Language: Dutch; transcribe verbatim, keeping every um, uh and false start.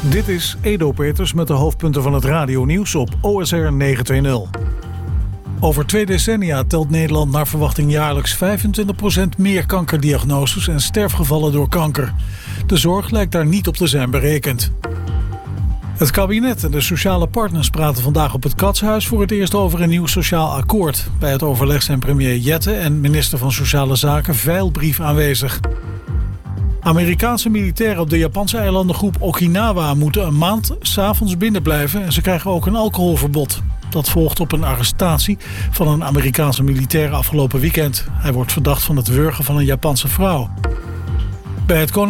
Dit is Edo Peters met de hoofdpunten van het radionieuws op O S R negenhonderdtwintig. Over twee decennia telt Nederland naar verwachting jaarlijks vijfentwintig procent meer kankerdiagnoses en sterfgevallen door kanker. De zorg lijkt daar niet op te zijn berekend. Het kabinet en de sociale partners praten vandaag op het Katshuis voor het eerst over een nieuw sociaal akkoord. Bij het overleg zijn premier Jette en minister van Sociale Zaken Veilbrief aanwezig. Amerikaanse militairen op de Japanse eilandengroep Okinawa moeten een maand 's avonds binnen blijven en ze krijgen ook een alcoholverbod. Dat volgt op een arrestatie van een Amerikaanse militair afgelopen weekend. Hij wordt verdacht van het wurgen van een Japanse vrouw. Bij het